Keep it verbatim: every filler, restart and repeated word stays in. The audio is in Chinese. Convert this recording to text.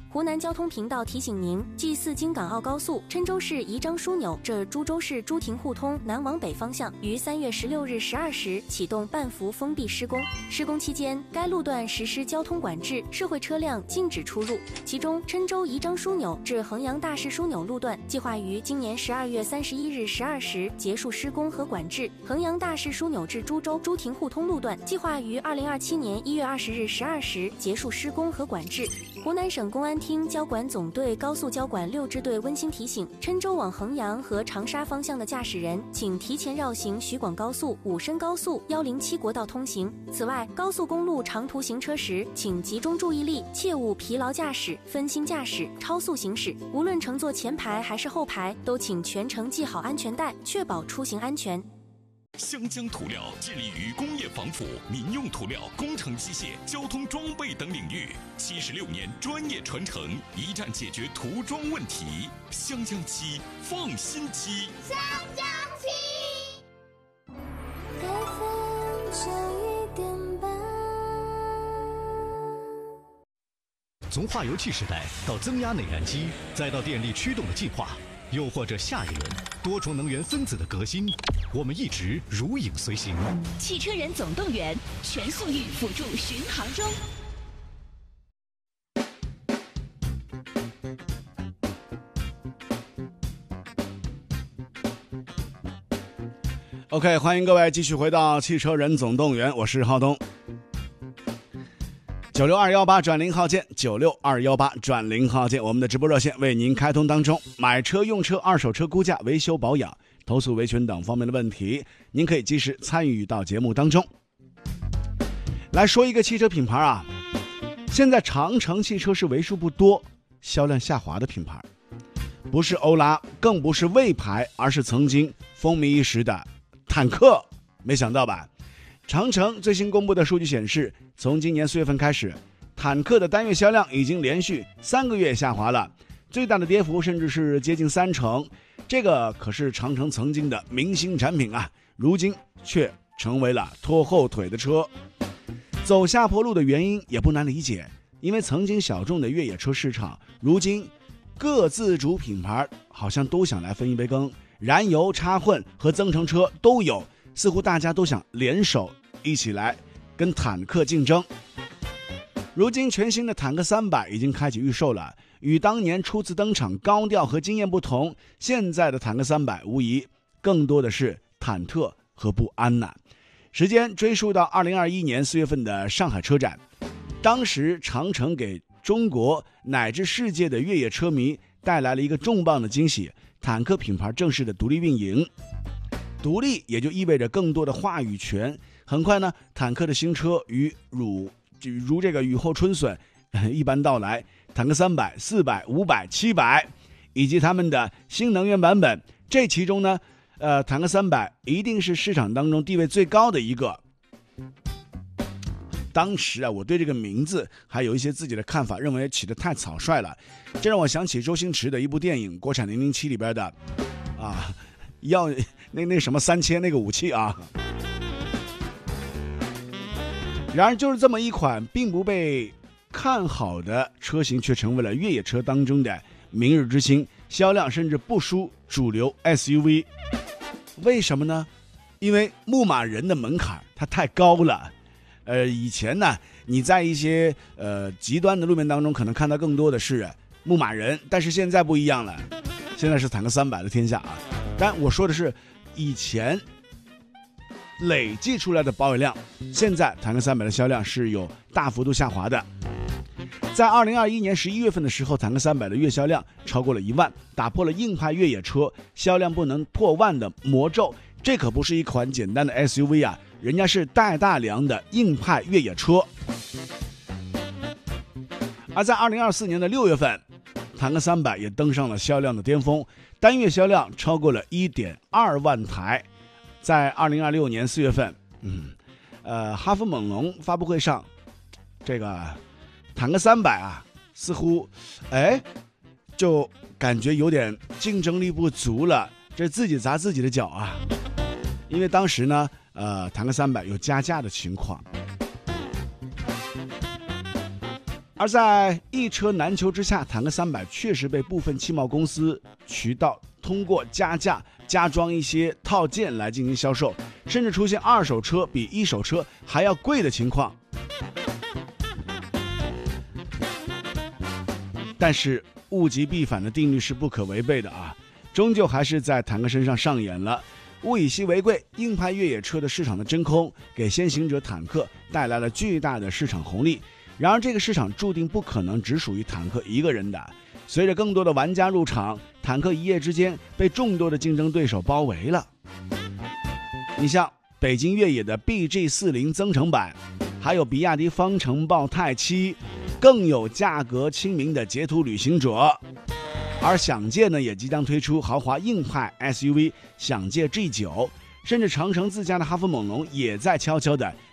湖南交通频道提醒您：G 四京港澳高速郴州市宜章枢纽至株洲市朱亭互通南往北方向于三月十六日十二时启动半幅封闭施工。施工期间，该路段实施交通管制，社会车辆禁止出入。其中，郴州宜章枢纽至衡阳大市枢纽路段计划于今年十二月三十一日十二时结束施工和管制；衡阳大市枢纽至株洲朱亭互通路段计划于二零二七年一月二十日十二时结束施工和管制。湖南省公安厅交管总队高速交管六支队温馨提醒：郴州往衡阳和长沙方向的驾驶人，请提前绕行徐广高速、武深高速、一零七国道通行。此外，高速公路长途行车时，请集中注意力，切勿疲劳驾驶、分心驾驶、超速行驶。无论乘坐前排还是后排，都请全程系好安全带，确保出行安全。 湘江涂料致力于工业防腐、民用涂料、工程机械、交通装备等领域，七十六年专业传承，一站解决涂装问题。湘江漆，放心漆。 湘江漆。 从化油器时代到增压内燃机，再到电力驱动的进化，又或者下一轮多重能源分子的革新，我们一直如影随形。 汽车人总动员，全速域辅助巡航中。 OK， 欢迎各位继续回到汽车人总动员，我是浩东。九六二幺八转零号键，九六二幺八转零号键，我们的直播热线为您开通当中。买车、用车、二手车估价、维修保养、投诉维权等方面的问题，您可以及时参与到节目当中。来说一个汽车品牌啊，现在长城汽车是为数不多销量下滑的品牌，不是欧拉，更不是魏牌，而是曾经风靡一时的坦克。没想到吧？长城最新公布的数据显示，从今年四月份开始，坦克的单月销量已经连续三个月下滑了，最大的跌幅甚至是接近三成。这个可是长城曾经的明星产品啊，如今却成为了拖后腿的车。走下坡路的原因也不难理解，因为曾经小众的越野车市场，如今各自主品牌好像都想来分一杯羹，燃油、插混和增程车都有，似乎大家都想联手一起来跟坦克竞争。如今全新的坦克三百已经开启预售了，与当年初次登场高调和惊艳不同，现在的坦克三百无疑更多的是忐忑和不安呐。时间追溯到二零二一年四月份的上海车展，当时长城给中国乃至世界的越野车迷带来了一个重磅的惊喜，坦克品牌正式的独立运营。独立也就意味着更多的话语权。很快呢，坦克的新车与如如这个雨后春笋一般到来，坦克三百、四百、五百、七百，以及他们的新能源版本。这其中呢，呃，坦克三百一定是市场当中地位最高的一个。当时啊，我对这个名字还有一些自己的看法，认为起得太草率了。这让我想起周星驰的一部电影《国产零零七》里边的啊，要那那什么三千那个武器啊。然而就是这么一款并不被看好的车型，却成为了越野车当中的明日之星，销量甚至不输主流 S U V。 为什么呢？因为牧马人的门槛它太高了。呃，以前呢，你在一些呃极端的路面当中可能看到更多的是牧马人，但是现在不一样了，现在是坦克三百的天下啊。但我说的是以前累计出来的保有量，现在坦克三百的销量是有大幅度下滑的。在二零二一年十一月份的时候，坦克三百的月销量超过了一万，打破了硬派越野车销量不能破万的魔咒。这可不是一款简单的 S U V 啊，人家是带大梁的硬派越野车。而在二零二四年的六月份，坦克三百也登上了销量的巅峰，单月销量超过了 一点二万台。在二零二六年四月份，嗯，呃，哈弗猛龙发布会上，这个坦克三百啊，似乎，哎，就感觉有点竞争力不足了，这自己砸自己的脚啊！因为当时呢，呃，坦克三百有加价的情况。 而在一车难求之下，坦克三百确实被部分汽贸公司渠道通过加价加装一些套件来进行销售，甚至出现二手车比一手车还要贵的情况。但是物极必反的定律是不可违背的啊，终究还是在坦克身上上演了。物以稀为贵，硬派越野车的市场的真空给先行者坦克带来了巨大的市场红利。然而这个市场注定不可能只属于坦克一个人的，随着更多的玩家入场，坦克一夜之间被众多的竞争对手包围了。你像北京越野的 B G 四十 增程版，还有比亚迪方程豹太七，更有价格亲民的捷途旅行者。而享界呢也即将推出豪华硬派 S U V 享界 G 九，甚至长城自家的哈弗猛龙也在悄悄的